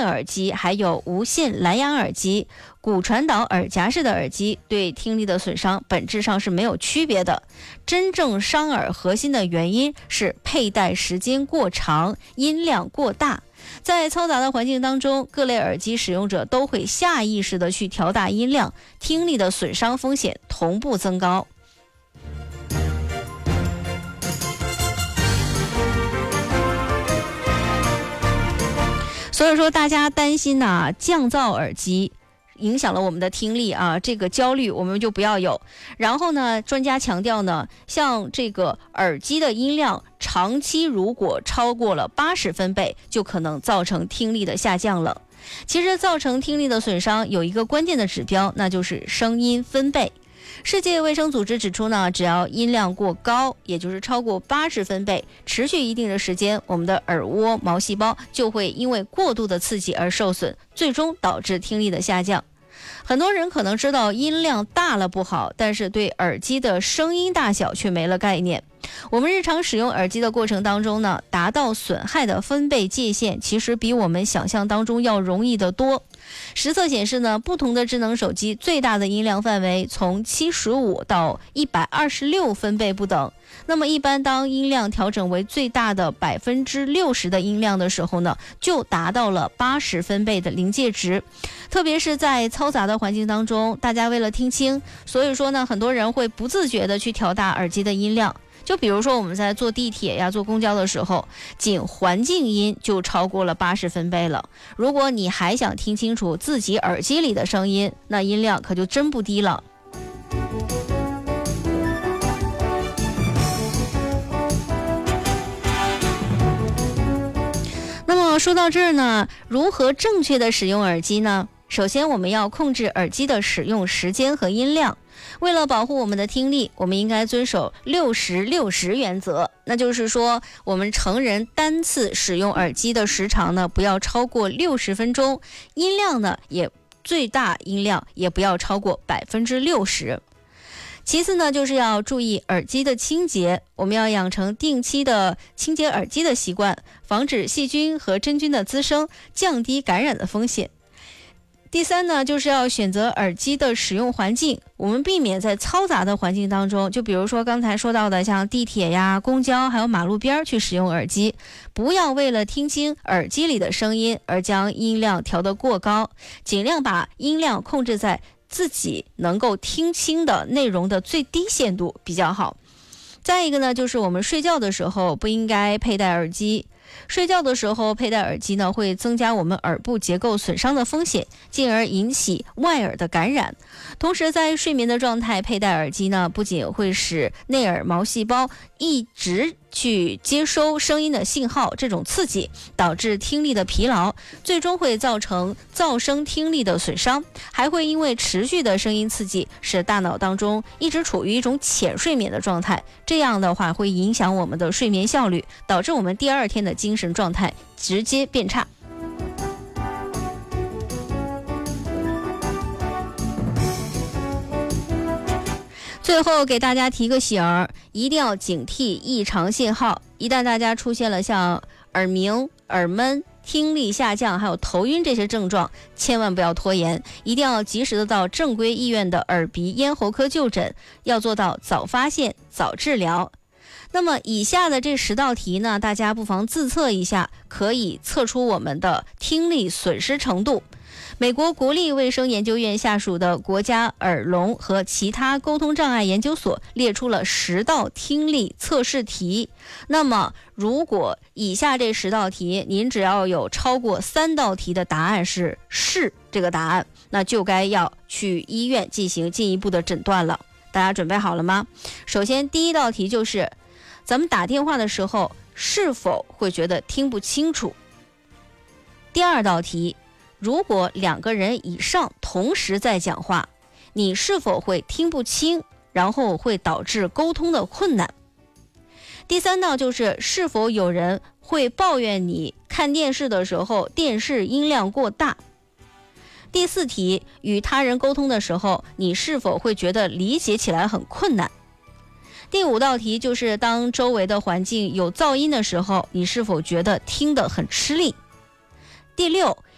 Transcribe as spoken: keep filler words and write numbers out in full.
耳机，还有无线蓝牙耳机、骨传导耳夹式的耳机，对听力的损伤本质上是没有区别的。真正伤耳核心的原因是佩戴时间过长，音量过大。在嘈杂的环境当中，各类耳机使用者都会下意识地去调大音量，听力的损伤风险同步增高。所以说大家担心啊，降噪耳机影响了我们的听力啊，这个焦虑我们就不要有。然后呢，专家强调呢，像这个耳机的音量长期如果超过了八十分贝，就可能造成听力的下降了。其实造成听力的损伤有一个关键的指标，那就是声音分贝。世界卫生组织指出呢，只要音量过高，也就是超过八十分贝，持续一定的时间，我们的耳蜗毛细胞就会因为过度的刺激而受损，最终导致听力的下降。很多人可能知道音量大了不好，但是对耳机的声音大小却没了概念。我们日常使用耳机的过程当中呢，达到损害的分贝界限其实比我们想象当中要容易得多。实测显示呢，不同的智能手机最大的音量范围从七十五到一百二十六分贝不等。那么一般当音量调整为最大的百分之六十的音量的时候呢，就达到了八十分贝的临界值。特别是在嘈杂的环境当中，大家为了听清，所以说呢，很多人会不自觉的去调大耳机的音量。就比如说我们在坐地铁呀、坐公交的时候，仅环境音就超过了八十分贝了。如果你还想听清楚自己耳机里的声音，那音量可就真不低了。那么说到这儿呢，如何正确的使用耳机呢？首先我们要控制耳机的使用时间和音量。为了保护我们的听力，我们应该遵守六十六十原则，那就是说我们成人单次使用耳机的时长呢，不要超过六十分钟，音量呢也最大音量也不要超过百分之六十。其次呢，就是要注意耳机的清洁，我们要养成定期的清洁耳机的习惯，防止细菌和真菌的滋生，降低感染的风险。第三呢，就是要选择耳机的使用环境，我们避免在嘈杂的环境当中，就比如说刚才说到的像地铁呀、公交还有马路边去使用耳机，不要为了听清耳机里的声音而将音量调得过高，尽量把音量控制在自己能够听清的内容的最低限度比较好。再一个呢，就是我们睡觉的时候不应该佩戴耳机。睡觉的时候佩戴耳机呢，会增加我们耳部结构损伤的风险，进而引起外耳的感染。同时在睡眠的状态佩戴耳机呢，不仅会使内耳毛细胞一直去接收声音的信号，这种刺激导致听力的疲劳，最终会造成噪声听力的损伤，还会因为持续的声音刺激使大脑当中一直处于一种浅睡眠的状态，这样的话会影响我们的睡眠效率，导致我们第二天的精神状态直接变差。最后给大家提个醒儿，一定要警惕异常信号。一旦大家出现了像耳鸣、耳闷、听力下降还有头晕这些症状，千万不要拖延，一定要及时的到正规医院的耳鼻咽喉科就诊，要做到早发现早治疗。那么以下的这十道题呢，大家不妨自测一下，可以测出我们的听力损失程度。美国国立卫生研究院下属的国家耳聋和其他沟通障碍研究所列出了十道听力测试题。那么如果以下这十道题您只要有超过三道题的答案是是这个答案，那就该要去医院进行进一步的诊断了。大家准备好了吗？首先第一道题就是咱们打电话的时候是否会觉得听不清楚。第二道题，如果两个人以上同时在讲话，你是否会听不清，然后会导致沟通的困难？第三道就是是否有人会抱怨你看电视的时候电视音量过大？第四题，与他人沟通的时候，你是否会觉得理解起来很困难？第五道题就是当周围的环境有噪音的时候，你是否觉得听得很吃力？第六，